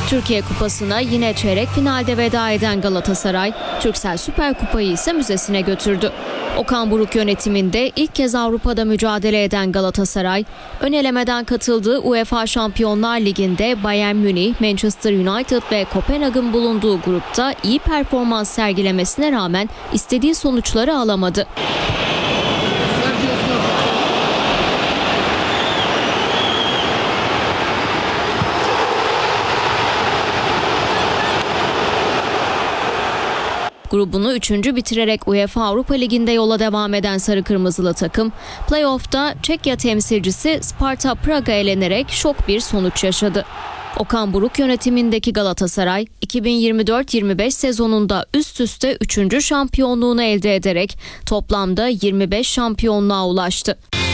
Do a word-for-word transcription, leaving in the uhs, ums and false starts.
Türkiye Kupası'na yine çeyrek finalde veda eden Galatasaray, Türksel Süper Kupayı ise müzesine götürdü. Okan Buruk yönetiminde ilk kez Avrupa'da mücadele eden Galatasaray, ön elemeden katıldığı UEFA Şampiyonlar Ligi'nde Bayern Münih, Manchester United ve Kopenhag'ın bulunduğu grupta iyi performans sergilemesine rağmen istediği sonuçları alamadı. Grubunu üçüncü bitirerek UEFA Avrupa Ligi'nde yola devam eden Sarı Kırmızılı takım, playoff'ta Çekya temsilcisi Sparta Prag'a elenerek şok bir sonuç yaşadı. Okan Buruk yönetimindeki Galatasaray, iki bin yirmi dört yirmi beş sezonunda üst üste üçüncü şampiyonluğunu elde ederek toplamda yirmi beş şampiyonluğa ulaştı.